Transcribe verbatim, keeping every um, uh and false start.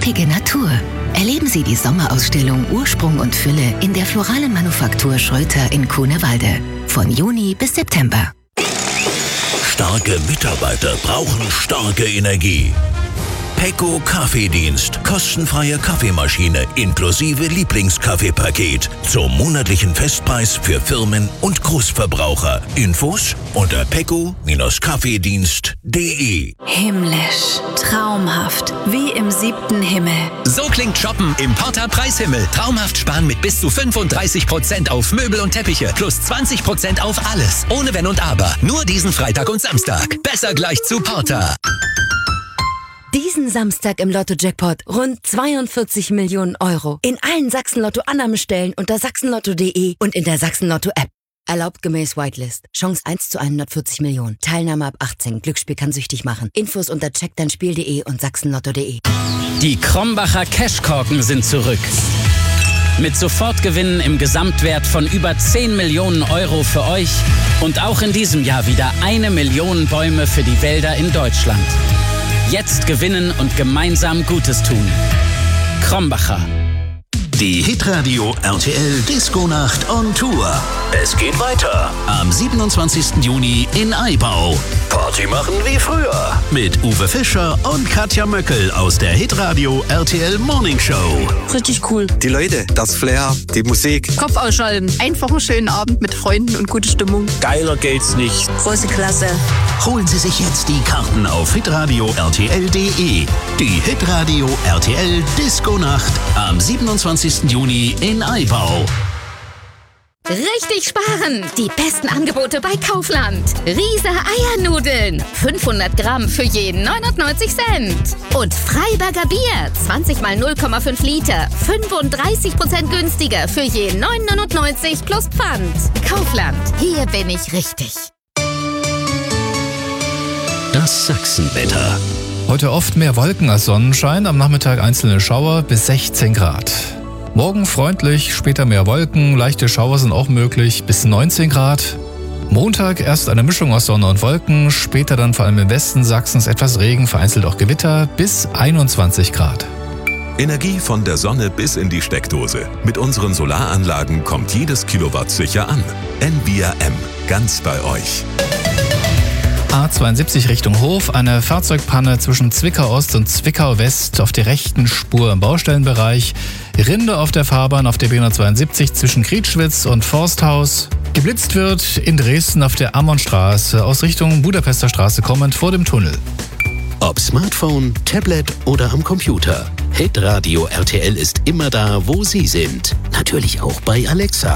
lebendige Natur. Erleben Sie die Sommerausstellung Ursprung und Fülle in der Floralen Manufaktur Schröter in Grunewalde. Von Juni bis September. Starke Mitarbeiter brauchen starke Energie. Pecco Kaffeedienst. Kostenfreie Kaffeemaschine inklusive Lieblingskaffeepaket. Zum monatlichen Festpreis für Firmen und Großverbraucher. Infos unter pecco Kaffeedienst punkt de. Himmlisch. Traumhaft. Wie im siebten Himmel. So klingt Shoppen im Porta Preishimmel. Traumhaft sparen mit bis zu fünfunddreißig Prozent auf Möbel und Teppiche. Plus zwanzig Prozent auf alles. Ohne Wenn und Aber. Nur diesen Freitag und Samstag. Besser gleich zu Porta. Diesen Samstag im Lotto-Jackpot rund zweiundvierzig Millionen Euro. In allen Sachsen-Lotto-Annahmestellen unter sachsenlotto punkt de und in der Sachsen-Lotto-App. Erlaubt gemäß Whitelist. Chance eins zu hundertvierzig Millionen. Teilnahme ab achtzehn. Glücksspiel kann süchtig machen. Infos unter check dein spiel punkt de und sachsenlotto punkt de. Die Krombacher Cashkorken sind zurück. Mit Sofortgewinnen im Gesamtwert von über zehn Millionen Euro für euch. Und auch in diesem Jahr wieder eine Million Bäume für die Wälder in Deutschland. Jetzt gewinnen und gemeinsam Gutes tun. Krombacher. Die Hitradio R T L Disco-Nacht on Tour. Es geht weiter am siebenundzwanzigsten Juni in Aibau. Party machen wie früher mit Uwe Fischer und Katja Möckel aus der Hitradio R T L Morning Show. Richtig cool. Die Leute, das Flair, die Musik. Kopf ausschalten. Einfach einen schönen Abend mit Freunden und gute Stimmung. Geiler geht's nicht. Große Klasse. Holen Sie sich jetzt die Karten auf hitradio r t l punkt de. Die Hitradio R T L Disco-Nacht am siebenundzwanzigsten Juni in Aibau. Richtig sparen! Die besten Angebote bei Kaufland. Riese Eiernudeln. fünfhundert Gramm für jeden neunundneunzig Cent. Und Freiberger Bier. zwanzig mal null Komma fünf Liter. fünfunddreißig Prozent günstiger für jeden neun neunundneunzig plus Pfand. Kaufland. Hier bin ich richtig. Das Sachsenwetter. Heute oft mehr Wolken als Sonnenschein. Am Nachmittag einzelne Schauer bis sechzehn Grad. Morgen freundlich, später mehr Wolken, leichte Schauer sind auch möglich, bis neunzehn Grad. Montag erst eine Mischung aus Sonne und Wolken, später dann vor allem im Westen Sachsens etwas Regen, vereinzelt auch Gewitter, bis einundzwanzig Grad. Energie von der Sonne bis in die Steckdose. Mit unseren Solaranlagen kommt jedes Kilowatt sicher an. N V I A M, ganz bei euch. A zweiundsiebzig Richtung Hof, eine Fahrzeugpanne zwischen Zwickau Ost und Zwickau West auf der rechten Spur im Baustellenbereich. Rinde auf der Fahrbahn auf der B hundertzweiundsiebzig zwischen Krietschwitz und Forsthaus. Geblitzt wird in Dresden auf der Ammonstraße aus Richtung Budapester Straße kommend vor dem Tunnel. Ob Smartphone, Tablet oder am Computer. Hitradio R T L ist immer da, wo Sie sind. Natürlich auch bei Alexa.